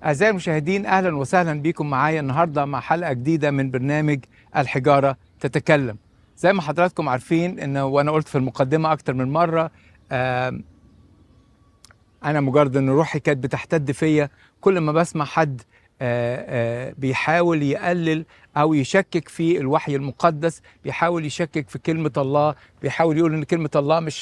أعزائي المشاهدين، أهلا وسهلا بكم معايا النهاردة مع حلقة جديدة من برنامج الحجارة تتكلم. زي ما حضراتكم عارفين وأنا قلت في المقدمة أكتر من مرة، أنا مجرد أن روحي كانت بتحتد فيا كل ما بسمع حد بيحاول يقلل أو يشكك في الوحي المقدس، بيحاول يشكك في كلمة الله، بيحاول يقول أن كلمة الله